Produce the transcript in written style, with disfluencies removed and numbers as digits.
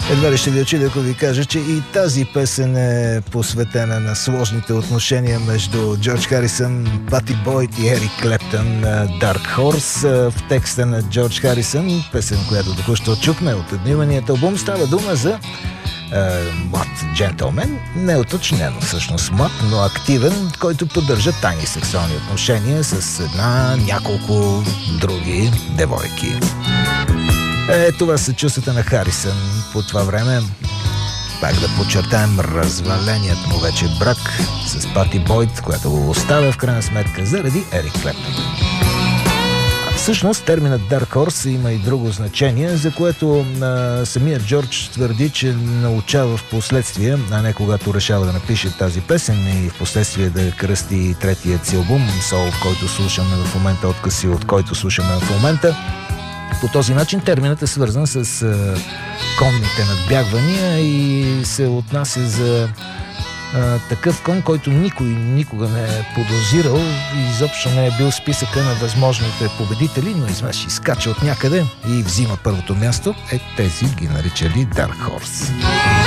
Едва ли ще ви очудя, ако ви кажа, че и тази песен е посветена на сложните отношения между Джордж Харисън, Пати Бойд и Ерик Клептън, Dark Horse. В текста на Джордж Харисън, песен, която току-що чухме от едноименният албум, става дума за млад джентълмен, не уточнено всъщност млад, но активен, който поддържа тайни сексуални отношения с няколко други девойки. Това са чувствата на Харисън по това време. Пак да подчертаем разваленият му вече брак с Пати Бойд, която го оставя в крайна сметка заради Ерик Клептън. Всъщност терминът Dark Horse има и друго значение, за което самият Джордж твърди, че научава в последствие, а не когато решава да напише тази песен и в последствие да кръсти третият си албум, Soul, в който слушаме в момента, откъси от който слушаме в момента. По този начин терминът е свързан с конните надбягвания и се отнася за такъв кон, който никой никога не е подозирал и изобщо не е бил в списъка на възможните победители, но изведнъж изкача от някъде и взима първото място. Тези ги наричали Dark Horse.